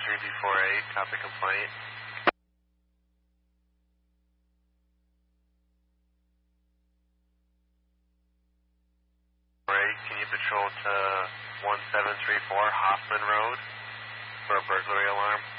173B48, copy complaint. Can you patrol to 1734 Hoffman Road for a burglary alarm?